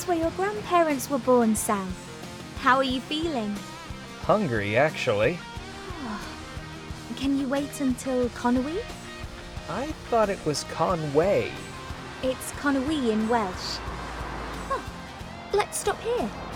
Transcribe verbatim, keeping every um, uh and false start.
That's where your grandparents were born, Sam. How are you feeling? Hungry, actually. Can you wait until Conwy? I thought it was Conway. It's Conwy in Welsh. Oh, let's stop here.